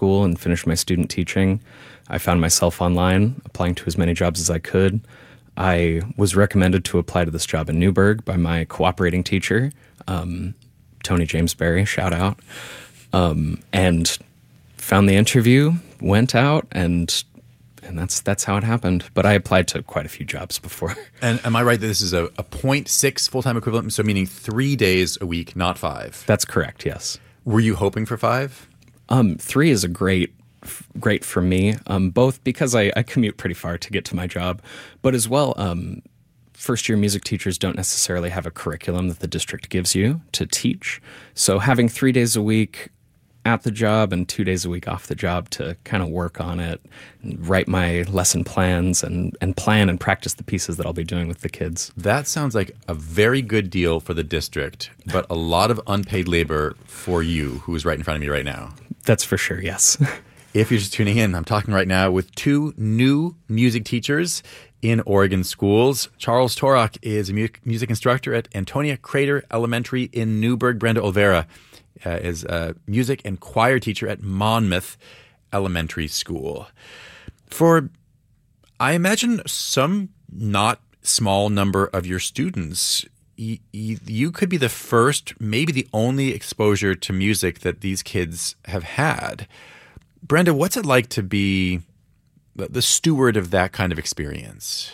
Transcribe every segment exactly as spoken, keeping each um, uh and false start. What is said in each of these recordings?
school and finished my student teaching, I found myself online applying to as many jobs as I could. I was recommended to apply to this job in Newburgh by my cooperating teacher, um, Tony James Berry, shout out, um, and found the interview, went out, and and that's that's how it happened. But I applied to quite a few jobs before. And am I right that this is a, a zero point six full-time equivalent, so meaning three days a week, not five? That's correct, yes. Were you hoping for five? Um, three is a great, great for me, um, both because I, I commute pretty far to get to my job, but as well, um, first-year music teachers don't necessarily have a curriculum that the district gives you to teach. So having three days a week at the job and two days a week off the job to kind of work on it, and write my lesson plans and, and plan and practice the pieces that I'll be doing with the kids. That sounds like a very good deal for the district, but a lot of unpaid labor for you, who is right in front of me right now. That's for sure, yes. If you're just tuning in, I'm talking right now with two new music teachers in Oregon schools. Charles Torok is a mu- music instructor at Antonia Crater Elementary in Newburgh. Brenda Olvera uh, is a music and choir teacher at Monmouth Elementary School. For, I imagine, some not small number of your students, y- y- you could be the first, maybe the only exposure to music that these kids have had. Brenda, what's it like to be the steward of that kind of experience?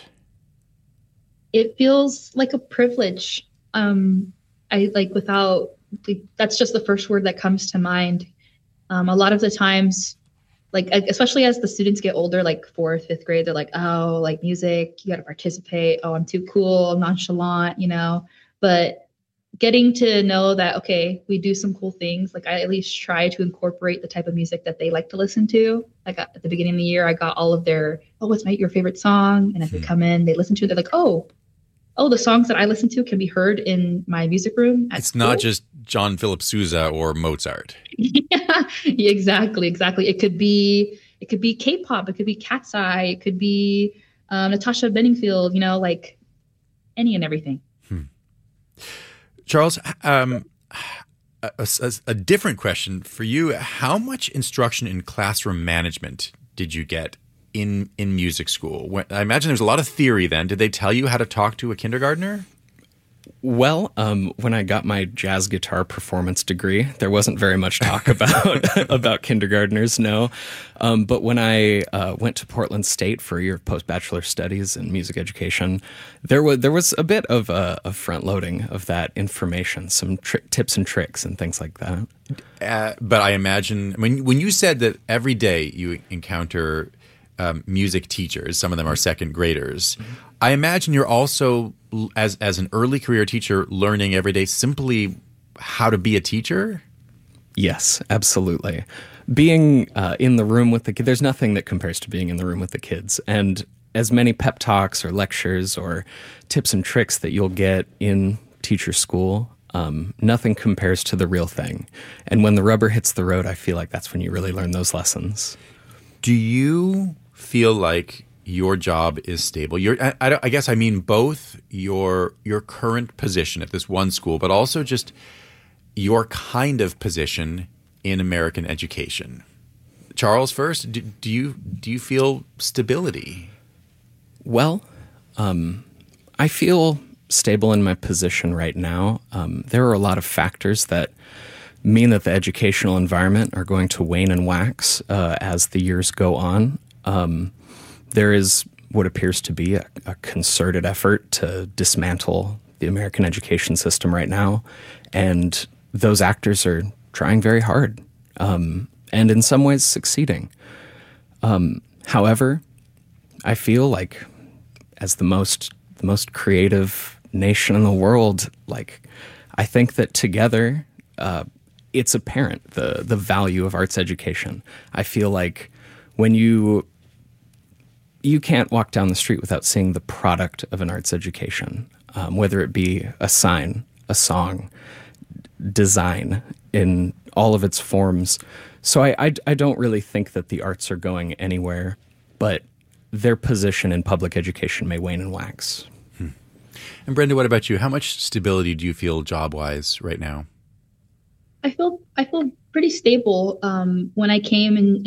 It feels like a privilege. Um, I like without, that's just the first word that comes to mind. Um, a lot of the times, like, especially as the students get older, like fourth, fifth grade, they're like, oh, like music, you got to participate. Oh, I'm too cool, I'm nonchalant, you know, but getting to know that, okay, we do some cool things. Like I at least try to incorporate the type of music that they like to listen to. Like at the beginning of the year, I got all of their, oh, what's my, your favorite song? And as they come in, they listen to it. They're like, oh, oh, the songs that I listen to can be heard in my music room. It's school. not just John Philip Sousa or Mozart. Yeah, exactly, exactly. It could be, it could be K-pop. It could be Cat's Eye. It could be um, Natasha Bedingfield. You know, like any and everything. Hmm. Charles, um, a, a, a different question for you. How much instruction in classroom management did you get in, in music school? When, I imagine there's a lot of theory then. Did they tell you how to talk to a kindergartner? Well, um, when I got my jazz guitar performance degree, there wasn't very much talk about about kindergartners, no. Um, but when I uh, went to Portland State for a year of post-bachelor studies in music education, there was there was a bit of a, a front-loading of that information, some tri- tips and tricks and things like that. Uh, but I imagine when when you said that every day you encounter um, music teachers, some of them are second graders, mm-hmm. I imagine you're also, as as an early career teacher, learning every day simply how to be a teacher? Yes, absolutely. Being uh, in the room with the kids, there's nothing that compares to being in the room with the kids. And as many pep talks or lectures or tips and tricks that you'll get in teacher school, um, nothing compares to the real thing. And when the rubber hits the road, I feel like that's when you really learn those lessons. Do you feel like your job is stable? You're, I, I, I guess I mean both your your current position at this one school, but also just your kind of position in American education. Charles, first, do, do you do you feel stability? Well, um, I feel stable in my position right now. Um, there are a lot of factors that mean that the educational environment are going to wane and wax uh, as the years go on. Um, There is what appears to be a, a concerted effort to dismantle the American education system right now, and those actors are trying very hard, um, and in some ways succeeding. Um, however, I feel like as the most the most creative nation in the world, like I think that together uh, it's apparent the the value of arts education. I feel like when you You can't walk down the street without seeing the product of an arts education, um, whether it be a sign, a song, design in all of its forms. So I, I, I don't really think that the arts are going anywhere, but their position in public education may wane and wax. Hmm. And Brenda, what about you? How much stability do you feel job-wise right now? I feel I feel pretty stable. Um, when I came and